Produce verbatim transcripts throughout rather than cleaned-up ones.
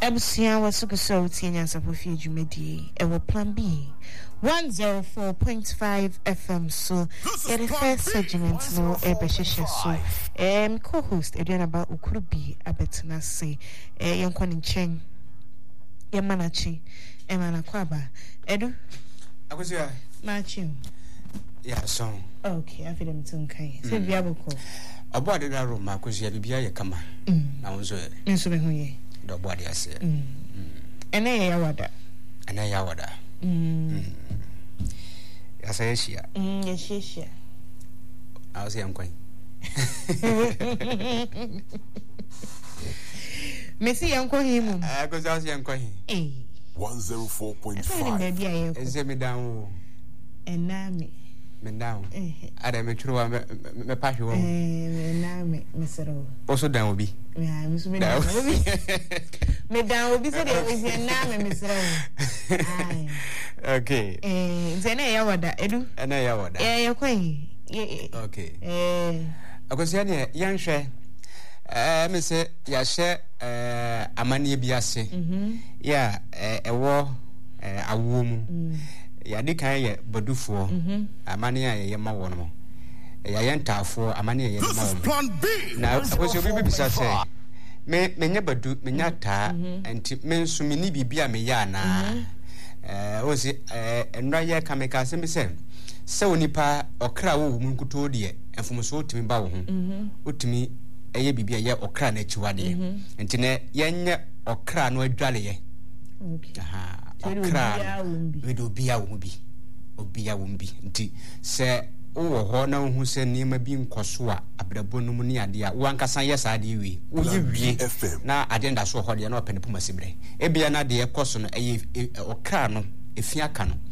Ebusia wasukuso tienya sapofi adwumadi ewo plan B one oh four point five F M so it is first segment no ebehehye so em co-host Eduanaba Ukurubi abetena say eh yenkwa ne nchen yemanachi emana kwaba edu akosia machi ya so okay afide mtunkai se bia boko abo ade da ro ma akosia bibia ye kama na wonso nso be huye do bo ade ase mm ene ye yawada ene yawada mm ya say shia mm ye shia I say yankwan Messi yankwan himu akosia say yankwan eh one oh four point five Eze me down enami me down ada me twiro me me pa hwe wo eh enami mesero also down obi yeah me so me down obi me down obi say dey is enami mesero ai okay eh zene ya wada edu ena ya wada eh yakwan okay eh akosia ne yanhwe eh me se ya hye eh amane bi ase mhm ya eh ewo eh awo mu ya de kan ye badufo amane ya ye ma wo no ya ye ntafo amane ya ye ma wo na akosia bi bi sa se me menye badu menya taa enti me nso me ni bibia me ya na eh o se eh enra ye kameka se me se se onipa okra wo mu nkuto de enfomso otimi ba wo ho otimi eye bibia ye okra na chiwade enti ne yenye okra no adwale ye okay aha okra we do bia wo bi obia wo bi nti se wo ho na hu se nima bi nkoso a abrabo no mu ne ade a wo ankasa ye sa ade wi wo ye wie na ade nda so ho de na opene poma sibre ebia na de ekoso no eye okra no efia ka no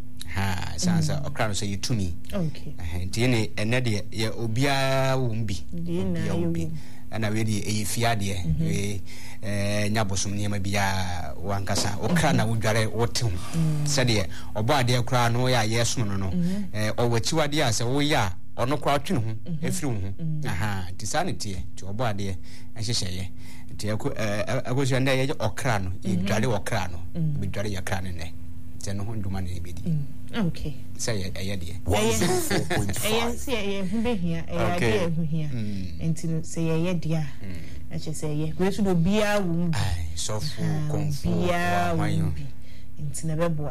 ha sansa okra no so yetumi okay eh nti ne ene de ye obia wo mbi obia wo mbi ana we de eye fia de we eh nyabosom ne ma bia wankasa okra na wodware wote ho se de obo ade kra no ya yeso no no eh owachiwade ase wo ya ono kra twene ho efiri ho aha ti sanity ti obo ade ahyehye ti akosia nda ye okra no yedware okra no be dware ya kra no ne te no ho nduma ne bedi okay say eye de one oh four point five eye say eye hu be hia eye de hu hia enti say eye dia a che say eye kwesu do bia wo ai so fu konfu bia wo enti na beboa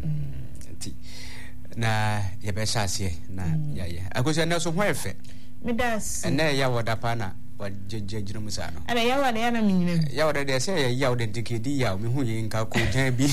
enti na ye be shase na ya ya akosia na so ho efe me das na ya woda pa na wajejejira musa no ana ya wada ya na minyina ya woda de say ya ya woda dikedi ya me hu ye nka ko jan bi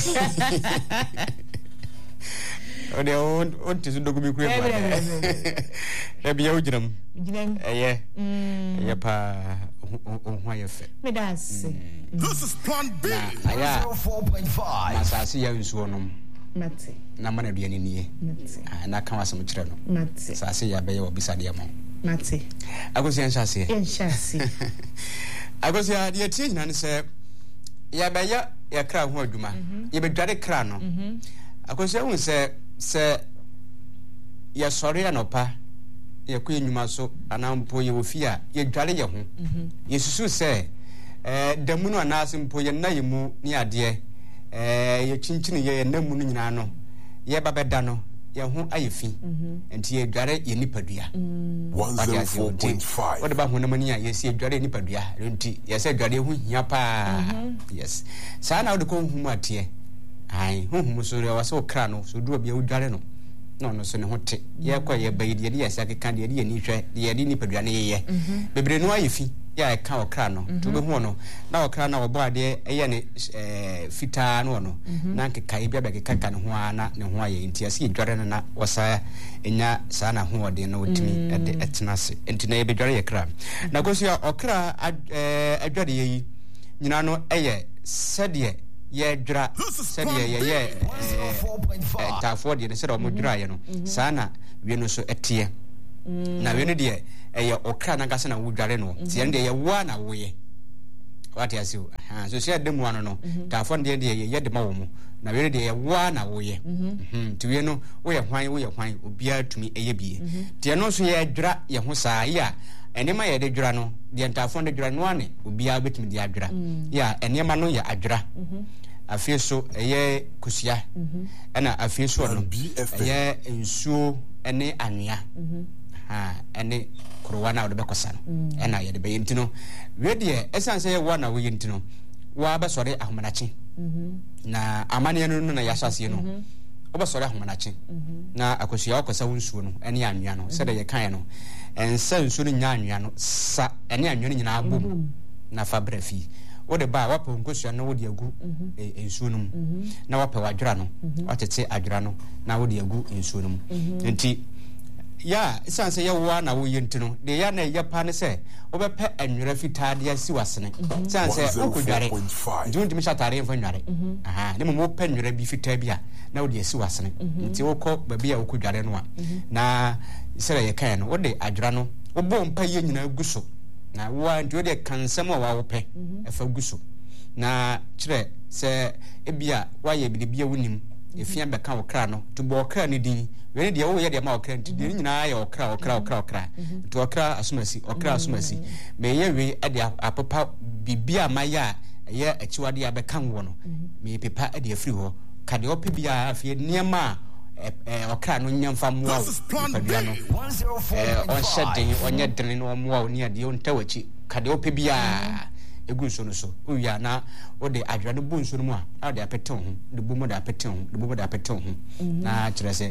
ode on on tisu dogumi ku e ba e bia ujiram ujiram eye eye pa on ho ayefe me das this is plan B one oh four point five masasi ya nsuo no mate na mana duane nie mate na kan wasem kire no mate sasi ya be ye obisade mo mate agosi en shase en shase agosi ya de tie nyina ne se ya be ya ya kra ho adwuma ye be dware kra no akosia hu se se ya sori anopa ye ku enyuma so anampo ye ofia ye dware ye ho ye susu se eh damu no anase mpo ye na ye mu ni ade eh ye chinchini ye namu no nyina no ye babeda no ye ho ayefi enti ye dware ye nipadua one oh four point five what about when mani ye se dware nipadua enti ye se dware ho hia pa yes sa na wo de ko hu mu ate ai honhum so re wase okra no so duo bia udware no no no so ne hote ye kwa ye bayi de ye sake kan de ye ni hwe de ye ni padua ne ye bebre no ayefi ya e ka okra no to be hu no na okra na obo ade ye ne eh fita no no na nkeka bia bia keka ne ho ana ne ho aye ntia se dware no na wasa enya sa na ho ode na otimi ede etenase enti na ye be dware ye kra na gosia okra eh adware ye yi nyina no eye sede ye dra said ye ye ye ta for the said o mo dra ye no sana we no so etie na we no de ye okra na gase na wo dware no tie de ye wa na wo ye what you see ha so share dem one no ta for de de ye ye de ma wo mo na we de ye wa na wo ye mhm ti we no wo ye hwan wo ye hwan obi atumi eye bie tie no so ye dra ye ho saa ya enema ye de dwura no de ntafo de dwura no ane obi a betimi de adwura ya enema no ye adwura afie so eye kusia ena afie so no eye nsuo ene anwea ha ene krowa na wo de bekosa no ena ye de be yintino we de esanse ye wo na wo yintino wa ba sore ahomanachi na amane no na yasase no wo ba sore ahomanachi na akosia akosa nsuo no ene anwea no se de ye kan no ensa nsuo no nya anwea no sa ene anwea no nyina abom na fabrafi wo de ba wa po nkosua no wo de agu ensuo no na wa pe wadwira no watete adwira no na wo de agu ensuo no nti ya isanse ye wo na wo yentino de ya na ye pa ne se wo be pe anwira fitaade asi wasene sanse wo kodware nti wo mishatare mfa nware aha ne mo pe anwira bi fitaa bi a na wo de asi wasene nti wo ko ba bi a wo kodware no a na sere ye kan no wo de adwira no wo bo mpa ye nyina guso na wo nti wo de kansam a wo pe efa guso na kire se ebia wa ye bi de bia wonim efia be kan wo kra no to bo kra ne din we de wo ye de ma wo kra nti de nyina ya wo kra wo kra wo kra wo kra to wo kra asumasi wo kra asumasi me ye we e de apapa bibia maya ye achiwade ya be kan wo no me pepa e de afiri ho ka de ope bia afie niema eh okra no nyamfa moa padua no eh on shedin onye den no moa oni ade on tawachi ka de ope bia egunso no so oya na o de adwa no bunso no mu a na de apete ho de bumo de apete ho de bumo de apete ho na kire se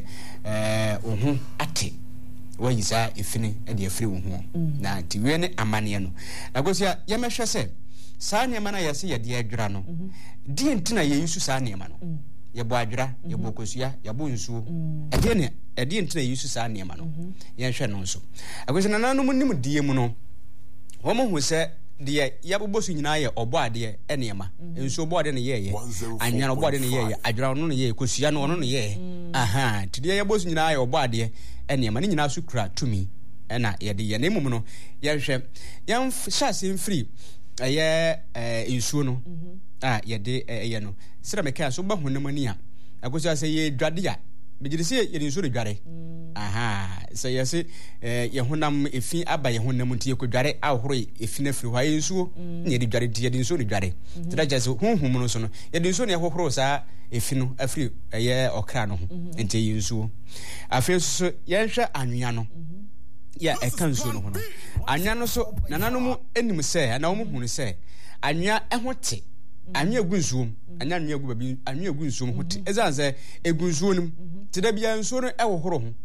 eh ohu ate wa yisa efini e de afiri wo ho na ti we ne amane no agosia ye mehwe se saa ne mana yase ye de adwura no di entina ye yusu saa ne ma no ye bo adwura ye bo kosua ye bo nsuo e de ne e de entina ye yusu saa ne ma no ye hwe no so agosia nanu mu nim die mu no wo mo hu se de yabobosu nyina ye obo ade enema enso obo ade ne ye ye anya obo ade ne ye ye adwura no ne ye kosua no no ne ye aha tide yabobosu nyina ye obo ade enema ne nyina so kura tumi ena ye de ye ne mum no ye hwe yam shase mfiri eye ensuo no ah ye de eye no sira meka so ba honam ani a akosia se ye dwade a begirisi ye de ensuo de dware aha so yesi eh ye honam efi aba ye honam ntie ko dware ahoro efi na firi hwa yensuo ne de dware die de nsuo de dware tira jase honhum no so no ye de nsuo ne hohoro sa efi no afiri eye okra no ho ntie yensuo afi so ye hwe anwea no ya eka nsuo no ho no anwea no so nananom enim se na wo hunu se anwea ehote anwea gu nsuo anya anwea gu babi anwea gu nsuo ho te ezanse egu nsuo nim tira bia nsuo no ehohoro ho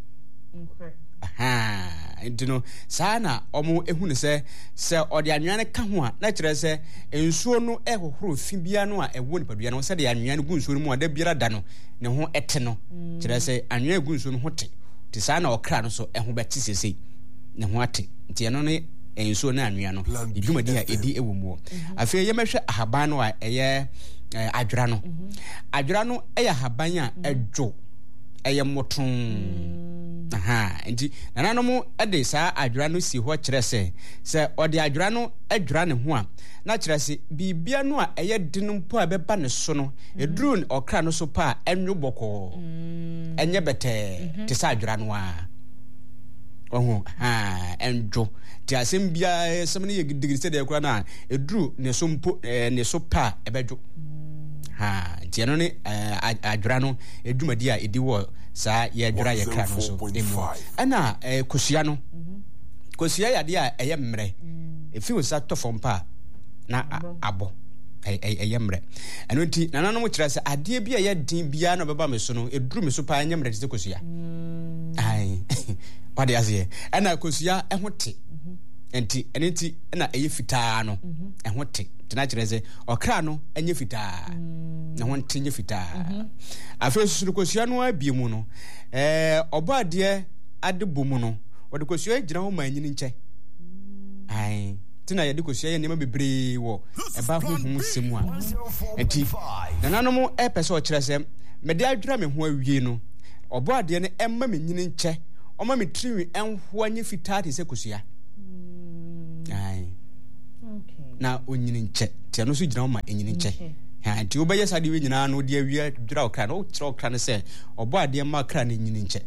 aha intino sana omo ehunu se se ode anwane ka ho a na kire se ensuo no ehohoro fi bia no a ewo ni padua no se de anwane gu nsuo no mu a da biara da no ne ho ete no kire se anwane gu nsuo no ho te ti sana okra no so eho beti sesei ne ho ate nti eno ne ensuo na anwane no edwumadi a edi ewo mu afi ye mehwe ahaban no a eye adwura no adwura no eye ahaban a edwo eye moton aha nti nananom ade saa adwura no si ho kire se se ode adwura no adwura ne ho a na kire se bibia no a eye dinu mpo a beba ne so no eduru okra no so pa enwo boko enye bete te saa adwura no a oho ha enjo ti asem bia sem ne ye gidigiri se de kura na eduru ne so mpo ne so pa ebejo ha ti no ne adwura no edumadi a edi wo sa ye adwura ye kra no so emu ana kosua no kosua ya de a eye mmre efi wo sa tofom pa na abo eye mmre eno nti nana no mo kira se ade bia ye din bia no beba me so no eduru me so pa anye mmre te kosua ai wade azie ana kosua ehote enti enenti na eye fitaa no ehote tena kire se okra no enye fitaa na ho ntenye fitaa afi susuru kosua no abiemu no eh obade ade bomu no wode kosua gira ho manyini nche ai tena ye de kosua ye nema bebre wo eba ho hu semu a enti nananom e pese o kire se me de adwura me ho awie no obade ne emma me nyini nche oma me triwi enho anye fitaa te se kosua ai okay na onyini nche tia no so gira ho ma enyini nche ha nti obeye sade we nyina no de awia dwura okra no kira okra ne se obo ade ma kra ne nyini nche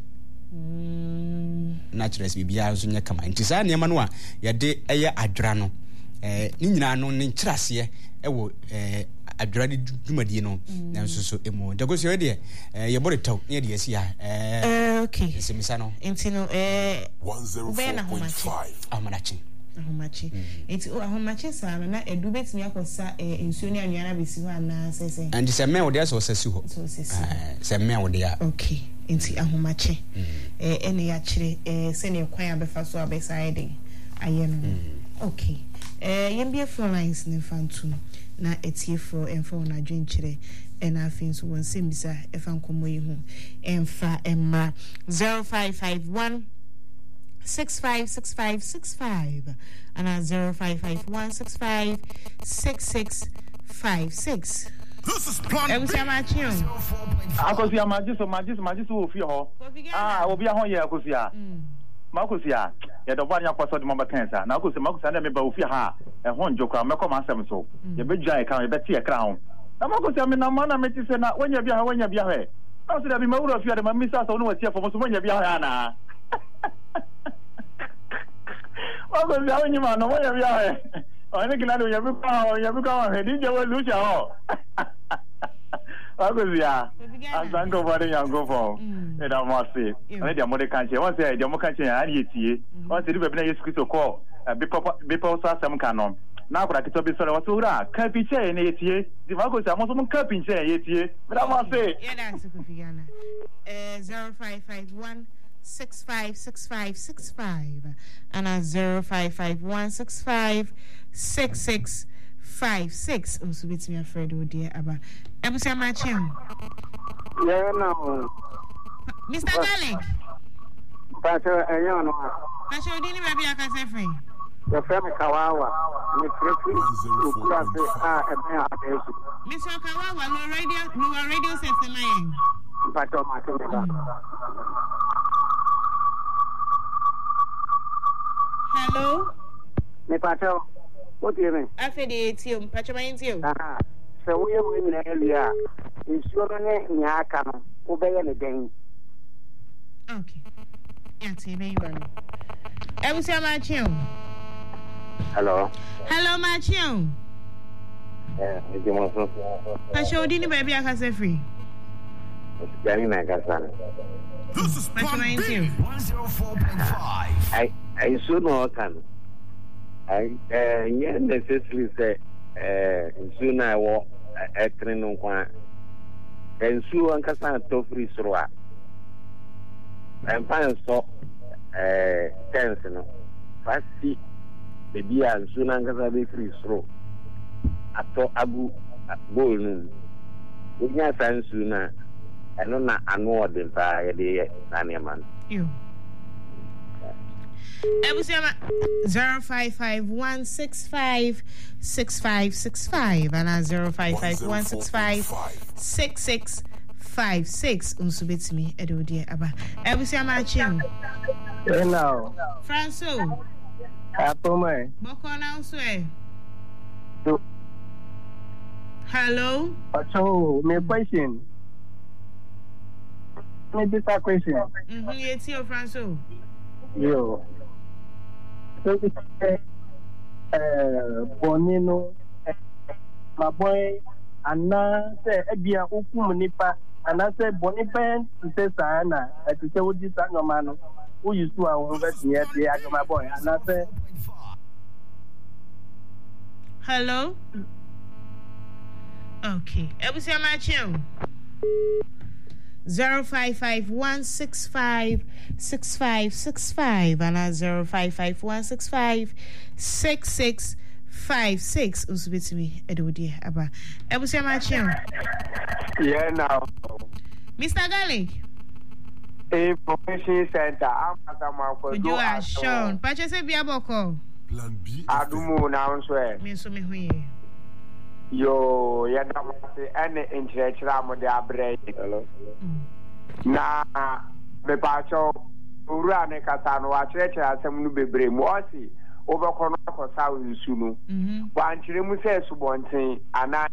naturals bibia nso nya kama nti saa ne ma no a yɛde ɛyɛ adwra no eh ni nyina no ne nkyerase ɛwɔ eh adwra de dwumadie no nanso so emu dagosi we de eh yɛbɔ taw ne de asi ha eh okay semisa no nti no eh one oh four point five amanachi ahomachi enti o ahomachi saa no na edu betimi akosa eh nsuo ne anua na besi ho ana sese and se me wo de so sesi ho eh se me wo de ya okay enti ahomachi eh ene ya kire eh se ne kwan abefa so abeside ayem okay eh yembie phone lines ne fantum na etie for enfo na dwenkyere ena afin so won sembisa efa nkomo yi ho emfa emma zero five five one six five six five six five and at zero five five one six five six six five six. This is plan B. Akosi amajiso majiso majiso ofi ho. Ah, obi ahon ye akosi a. Makosi a. Ye do banya kwaso de mama kansa. Na akosi makosi na me ba ofi ha. E hon jokra me koma asem so. Ye bedua e kan ye beti e kra ho. Na makosi me na mana me ti se na wanya bia ha wanya bia he. Na so da bi mawuro fi ade ma misa so no watie fo so wanya bia ha na. Makosi a wanya ma no wanya bia he. Oni kina do yabu ka yabu ka he di je wo lu cha ho. Makosi a. Azango bari yango fo. E da mo se. Ani dia mo de kanche. Won say dia mo kanche ya ni etie. Won say di be na Yesu Kristo ko be papa be papa so asem kanon. Na akura kito be so le waso ura ka pi che na etie. Di makosi a mo so mo ka pi che ya etie. Me da mo se. Yeah, that's Kofi Ghana. Eh zero five five one six five six five six five and at zero five five one six five six six five six. Also bit me afraid oh dear Abba. Ebusi amachim. Yeah, no. Mister Garlic. Pastor Ayon. Pastor Odini baby akase free. The family Kawawa. Me free to class ah e Mister Kawawa no radio no radio system ayen. Pastor Martin. Hello. Me Pastor. What do you mean? Afi de etio, Pastor Mayintio. Ah. So we are in the area. Insurance nyaka no. Obey ne den. Okay. Yati be you are. Ebusi amachim. Hello. Hello machim. Eh, e mo so. Pastor Odini baby akase free. Gani na kasa. This is plan B. one oh four point five. I I should know can. I eh yeah necessarily say eh soon I walk a train on kwa. And so an kasa to free sroa. And pan so eh tense no. Fasti baby and soon an kasa be free sro. Ato abu bol no. Unya san suna. Ano na ano din pa yede nani man. You. Ebusiama zero five five one six five six five six five and a zero five five one six five six six five six. Unsubitimi edodie aba. Ebusiama chim. Hello. Franco. Apome. Boko na uswe. Hello. So, my question. Maybe that question. Mhm, it's your Franco. Yo. So, uh, Bonino, my boy, and now say, Ebia Ukum Nipa, and I say, Bonipen, to say Sana, and to say, what this man who used to our over here, my boy, and I say, hello. Okay. Ebusi amachim. Zero five five one six five six five six five and a zero five five one six five six six five six. Usubitimi edodi aba. Ebusi amachim. yeah, now, Mister Garlic. Information Center, I'm at my You are shown. Pacha se biaboko. Plan B. Adumu now, swear. Me so me huye. Yo, yeah, any interest ram de abre. Hello. Na me pacho ura ne kasa no wa chire chire asem no bebre mu osi obekono akosa nsu no. Wa nchire mu se subonten ana